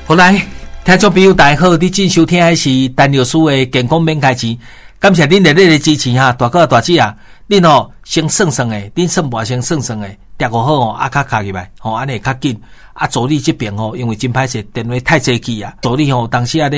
好来，听众朋友大家好，你正收听的是陈律师的健康免开钱，感谢恁热烈的支持哈，大哥大姐啊，恁哦先算算的，恁算盘先算算的，调个好哦，啊卡卡入来，吼安尼较紧。啊，助理这边吼，因为真歹势，电话太济去啊，助理吼当时啊咧。